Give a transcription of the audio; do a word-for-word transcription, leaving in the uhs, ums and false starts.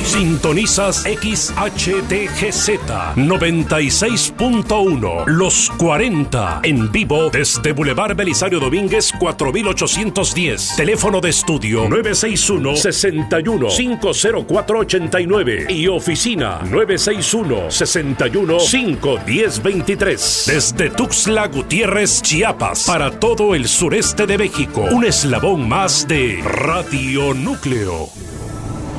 Sintonizas X H D G Z noventa y seis punto uno, Los cuarenta, en vivo desde Boulevard Belisario Domínguez cuatro mil ochocientos diez. Teléfono de estudio nueve seis uno, seis uno, cinco cero cuatro, ocho nueve y oficina nueve seis uno, seis uno, cinco uno cero, dos tres. Desde Tuxtla Gutiérrez, Chiapas, para todo el sureste de México, un eslabón más de Radio Núcleo.